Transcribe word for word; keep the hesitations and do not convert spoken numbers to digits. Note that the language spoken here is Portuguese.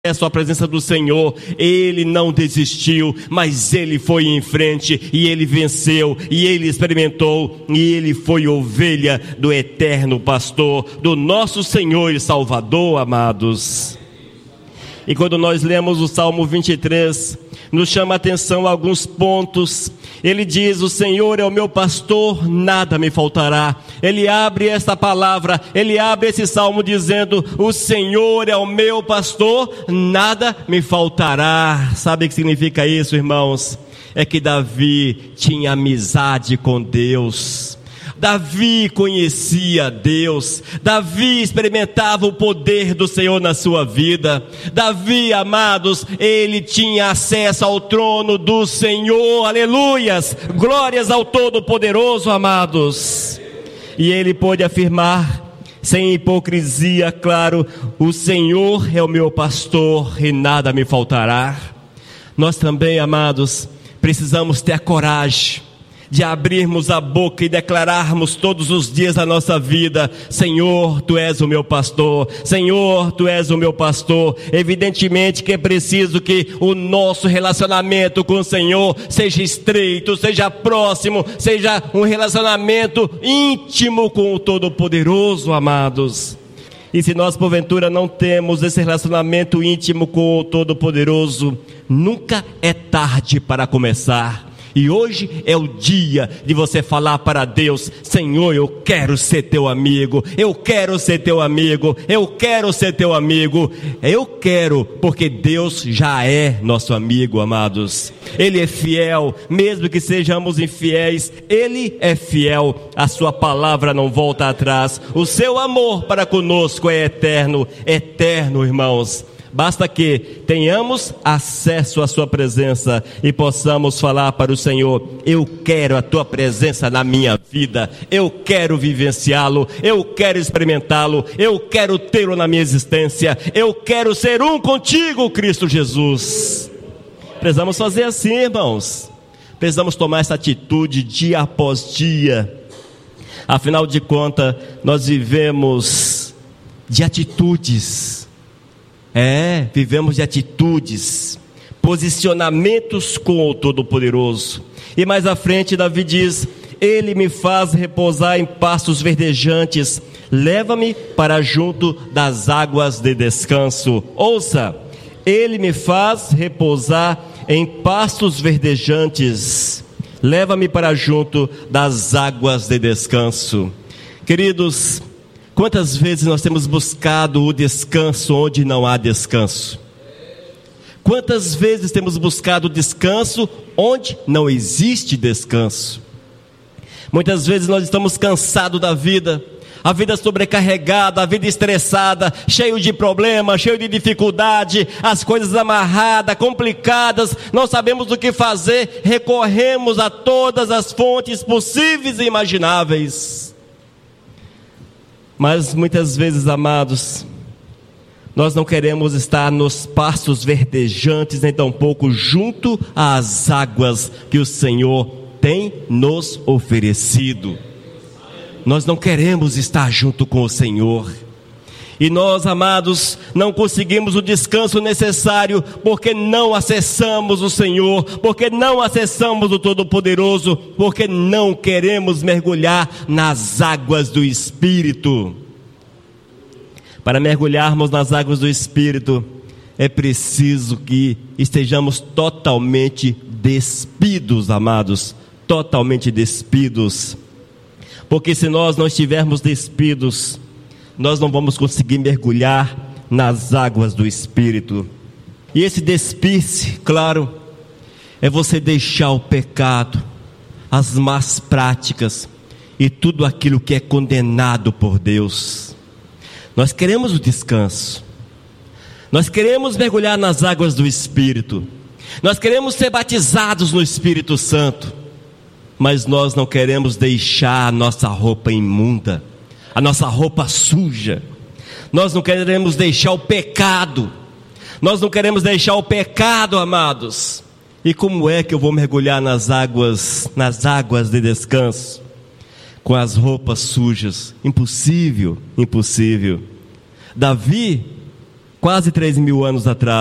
acesso à presença do Senhor, ele não desistiu, mas ele foi em frente, e ele venceu, e ele experimentou, e ele foi ovelha do eterno pastor, do nosso Senhor e Salvador, amados. E quando nós lemos o Salmo vinte e três, nos chama a atenção alguns pontos. Ele diz: o Senhor é o meu pastor, nada me faltará. Ele abre essa palavra, ele abre esse salmo dizendo: o Senhor é o meu pastor, nada me faltará. Sabe o que significa isso, irmãos? É que Davi tinha amizade com Deus. Davi conhecia Deus, Davi experimentava o poder do Senhor na sua vida. Davi, amados, ele tinha acesso ao trono do Senhor, aleluias, glórias ao Todo-Poderoso, amados. E ele pôde afirmar, sem hipocrisia, claro: o Senhor é o meu pastor e nada me faltará. Nós também, amados, precisamos ter a coragem de abrirmos a boca e declararmos todos os dias da nossa vida: Senhor, Tu és o meu pastor, Senhor, Tu és o meu pastor. Evidentemente que é preciso que o nosso relacionamento com o Senhor seja estreito, seja próximo, seja um relacionamento íntimo com o Todo-Poderoso, amados. E se nós porventura não temos esse relacionamento íntimo com o Todo-Poderoso, nunca é tarde para começar. E hoje é o dia de você falar para Deus: Senhor, eu quero ser teu amigo, eu quero ser teu amigo, eu quero ser teu amigo, eu quero, porque Deus já é nosso amigo, amados. Ele é fiel, mesmo que sejamos infiéis, Ele é fiel, a sua palavra não volta atrás, o seu amor para conosco é eterno, eterno, irmãos. Basta que tenhamos acesso à sua presença e possamos falar para o Senhor: eu quero a tua presença na minha vida, eu quero vivenciá-lo, eu quero experimentá-lo, eu quero tê-lo na minha existência, eu quero ser um contigo, Cristo Jesus. Precisamos fazer assim, irmãos, precisamos tomar essa atitude dia após dia. Afinal de contas, nós vivemos de atitudes. É, vivemos de atitudes, posicionamentos com o Todo-Poderoso. E mais à frente Davi diz: Ele me faz repousar em pastos verdejantes, leva-me para junto das águas de descanso. Ouça, Ele me faz repousar em pastos verdejantes, leva-me para junto das águas de descanso. Queridos, quantas vezes nós temos buscado o descanso onde não há descanso? Quantas vezes temos buscado o descanso onde não existe descanso? Muitas vezes nós estamos cansados da vida, a vida sobrecarregada, a vida estressada, cheio de problemas, cheio de dificuldade, as coisas amarradas, complicadas, não sabemos o que fazer, recorremos a todas as fontes possíveis e imagináveis. Mas muitas vezes, amados, nós não queremos estar nos pastos verdejantes, nem tampouco junto às águas que o Senhor tem nos oferecido. Nós não queremos estar junto com o Senhor. E nós, amados, não conseguimos o descanso necessário porque não acessamos o Senhor, porque não acessamos o Todo-Poderoso, porque não queremos mergulhar nas águas do Espírito. Para mergulharmos nas águas do Espírito, é preciso que estejamos totalmente despidos, amados, totalmente despidos. Porque se nós não estivermos despidos, nós não vamos conseguir mergulhar nas águas do Espírito. E esse despir-se, claro, é você deixar o pecado, as más práticas e tudo aquilo que é condenado por Deus. Nós queremos o descanso, nós queremos mergulhar nas águas do Espírito, nós queremos ser batizados no Espírito Santo, mas nós não queremos deixar a nossa roupa imunda, a nossa roupa suja. Nós não queremos deixar o pecado, nós não queremos deixar o pecado, amados. E como é que eu vou mergulhar nas águas, nas águas de descanso, com as roupas sujas? Impossível, impossível. Davi quase três mil anos atrás.